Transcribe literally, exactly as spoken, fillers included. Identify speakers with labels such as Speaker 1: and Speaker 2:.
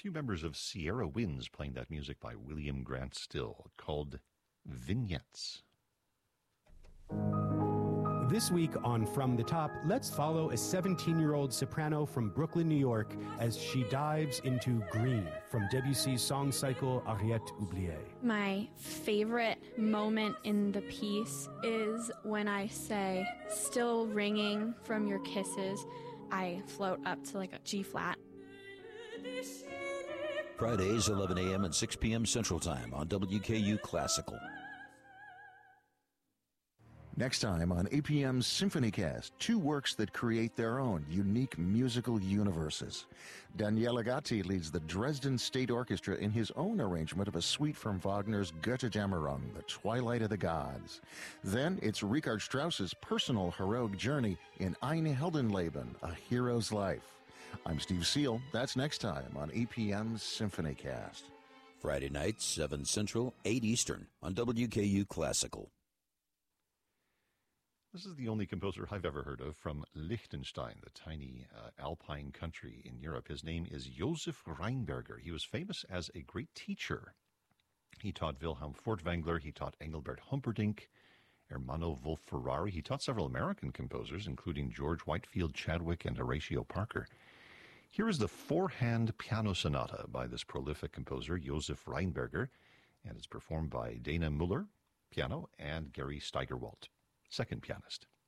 Speaker 1: few members of Sierra Winds playing that music by William Grant Still, called Vignettes.
Speaker 2: This week on From the Top, let's follow a seventeen-year-old soprano from Brooklyn, New York, as she dives into Green from Debussy's song cycle Ariette Oubliée.
Speaker 3: My favorite moment in the piece is when I say, "Still ringing from your kisses." I float up to like a G flat.
Speaker 4: Fridays, eleven a.m. and six p.m. Central Time on W K U Classical.
Speaker 5: Next time on A P M's SymphonyCast, two works that create their own unique musical universes. Daniele Gatti leads the Dresden State Orchestra in his own arrangement of a suite from Wagner's Götterdämmerung, The Twilight of the Gods. Then it's Richard Strauss's personal heroic journey in Ein Heldenleben, A Hero's Life. I'm Steve Seal. That's next time on A P M's SymphonyCast.
Speaker 4: Friday nights, seven Central, eight Eastern on W K U Classical.
Speaker 1: This is the only composer I've ever heard of from Liechtenstein, the tiny uh, alpine country in Europe. His name is Josef Rheinberger. He was famous as a great teacher. He taught Wilhelm Furtwängler, he taught Engelbert Humperdinck, Ermanno Wolf-Ferrari. He taught several American composers, including George Whitefield Chadwick and Horatio Parker. Here is the four-hand piano sonata by this prolific composer, Josef Rheinberger, and it's performed by Dana Muller, piano, and Gary Steigerwalt, second pianist.